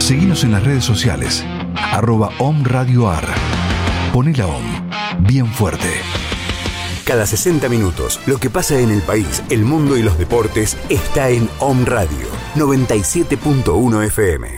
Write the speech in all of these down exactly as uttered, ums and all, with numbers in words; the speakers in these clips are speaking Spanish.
Seguinos en las redes sociales, arroba omradioar. Poné la Om bien fuerte. Cada sesenta minutos, lo que pasa en el país, el mundo y los deportes está en Om Radio, noventa y siete punto uno F M.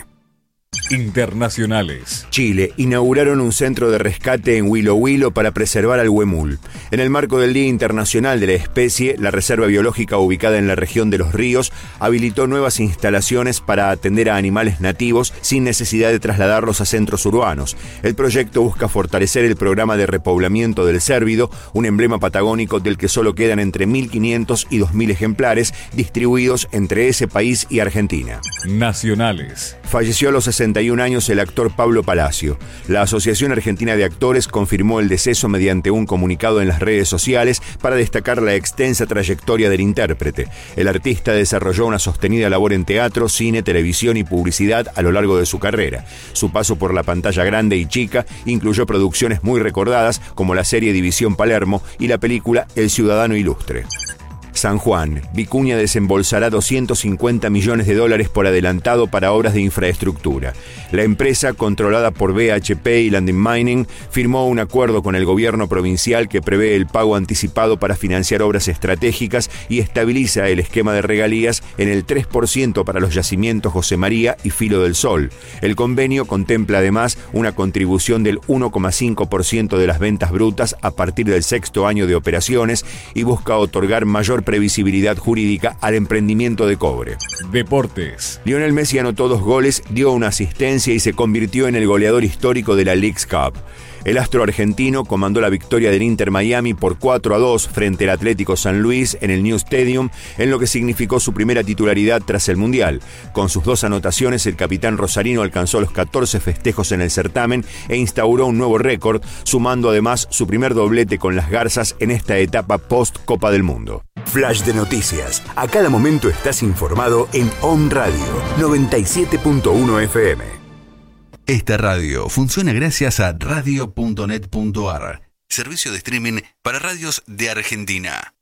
Internacionales. Chile inauguraron un centro de rescate en Huilo Huilo para preservar al huemul. En el marco del Día Internacional de la Especie, la Reserva Biológica ubicada en la región de Los Ríos habilitó nuevas instalaciones para atender a animales nativos sin necesidad de trasladarlos a centros urbanos. El proyecto busca fortalecer el programa de repoblamiento del cérvido, un emblema patagónico del que solo quedan entre mil quinientos y dos mil ejemplares distribuidos entre ese país y Argentina. Nacionales. Falleció a los sesenta y un años el actor Pablo Palacio. La Asociación Argentina de Actores confirmó el deceso mediante un comunicado en las redes sociales para destacar la extensa trayectoria del intérprete. El artista desarrolló una sostenida labor en teatro, cine, televisión y publicidad a lo largo de su carrera. Su paso por la pantalla grande y chica incluyó producciones muy recordadas como la serie División Palermo y la película El Ciudadano Ilustre. San Juan. Vicuña desembolsará doscientos cincuenta millones de dólares por adelantado para obras de infraestructura. La empresa, controlada por B H P y Landin Mining, firmó un acuerdo con el gobierno provincial que prevé el pago anticipado para financiar obras estratégicas y estabiliza el esquema de regalías en el tres por ciento para los yacimientos José María y Filo del Sol. El convenio contempla además una contribución del uno coma cinco por ciento de las ventas brutas a partir del sexto año de operaciones y busca otorgar mayor previsibilidad jurídica al emprendimiento de cobre. Deportes. Lionel Messi anotó dos goles, dio una asistencia y se convirtió en el goleador histórico de la Leagues Cup. El astro argentino comandó la victoria del Inter Miami por cuatro a dos frente al Atlético San Luis en el New Stadium, en lo que significó su primera titularidad tras el Mundial. Con sus dos anotaciones, el capitán rosarino alcanzó los catorce festejos en el certamen e instauró un nuevo récord, sumando además su primer doblete con las Garzas en esta etapa post-Copa del Mundo. Flash de noticias. A cada momento estás informado en Om Radio, noventa y siete punto uno F M. Esta radio funciona gracias a radio punto net punto a r, servicio de streaming para radios de Argentina.